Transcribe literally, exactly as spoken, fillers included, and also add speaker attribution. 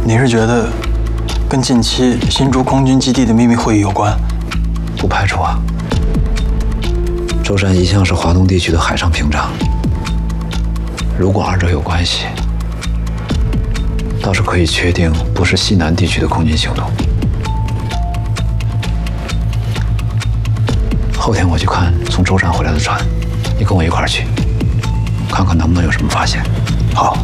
Speaker 1: 你是觉得跟近期新竹空军基地的秘密会议有关？
Speaker 2: 不排除啊。舟山一向是华东地区的海上屏障，如果二者有关系，倒是可以确定不是西南地区的空军行动。后天我去看从舟山回来的船，你跟我一块儿去，看看能不能有什么发现。
Speaker 1: 好。